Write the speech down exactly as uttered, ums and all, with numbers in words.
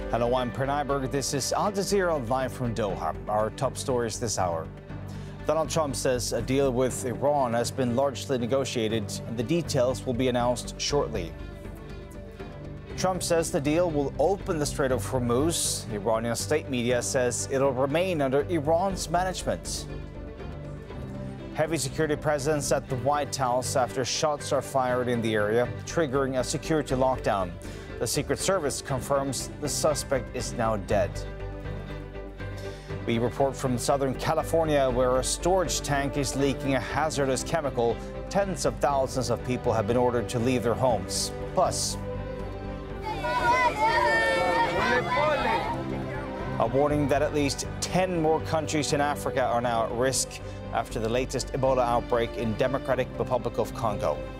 Hello, I'm Per Nyberg. This is Al Jazeera live from Doha. Our top stories this hour. Donald Trump says a deal with Iran has been largely negotiated and the details will be announced shortly. Trump says the deal will open the Strait of Hormuz. Iranian state media says it'll remain under Iran's management. Heavy security presence at the White House after shots are fired in the area, triggering a security lockdown. The Secret Service confirms the suspect is now dead. We report from Southern California, where a storage tank is leaking a hazardous chemical. Tens of thousands of people have been ordered to leave their homes. Plus, a warning that at least ten more countries in Africa are now at risk after the latest Ebola outbreak in Democratic Republic of Congo.